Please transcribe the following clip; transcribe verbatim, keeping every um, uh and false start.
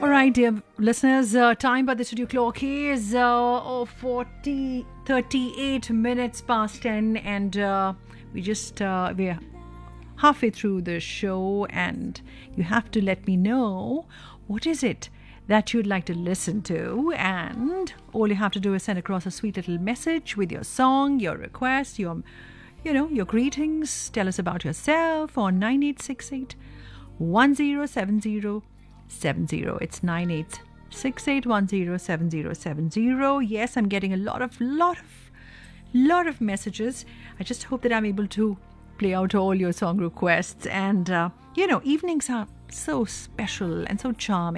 All right, dear listeners, uh, time by the studio clock is uh, oh, forty, thirty-eight minutes past ten, and uh, we just, uh, we're halfway through the show, and you have to let me know what is it that you'd like to listen to, and all you have to do is send across a sweet little message with your song, your request, your, you know, your greetings. Tell us about yourself on nine eight six eight, one zero seven zero seven zero. It's nine eight six eight one zero seven zero seven zero. Yes, I'm getting a lot of, lot of, lot of messages. I just hope that I'm able to play out all your song requests. And, uh, you know, evenings are so special and so charming.